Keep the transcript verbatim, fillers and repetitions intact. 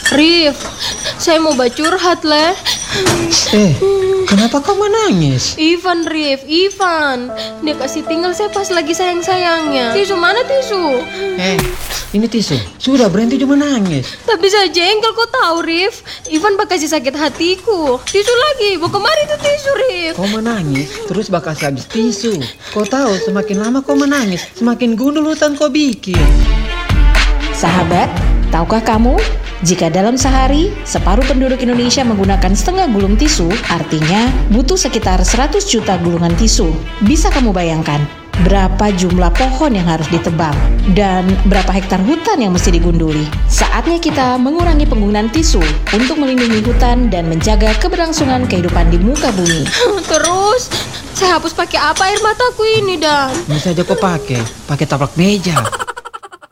Rif, saya mau bacurhat leh. Eh, kenapa kau menangis? Ivan, Rif, Ivan. Dia kasih tinggal saya pas lagi sayang-sayangnya. Tisu mana tisu? Eh, ini tisu. Sudah berhenti cuma nangis. Tapi saya jengkel, kau tahu Rif. Ivan bakal kasih sakit hatiku. Tisu lagi, bawa kemari tuh tisu Rif. Kau menangis, terus bakal habis tisu. Kau tahu semakin lama kau menangis, semakin gundul hutan kau bikin. Sahabat, tahukah kamu? Jika dalam sehari, separuh penduduk Indonesia menggunakan setengah gulung tisu, artinya butuh sekitar seratus juta gulungan tisu. Bisa kamu bayangkan berapa jumlah pohon yang harus ditebang dan berapa hektar hutan yang mesti digunduli? Saatnya kita mengurangi penggunaan tisu untuk melindungi hutan dan menjaga keberlangsungan kehidupan di muka bumi. Terus, saya hapus pakai apa air mataku ini, Dan? Bisa aja kau pakai, pakai taplak meja.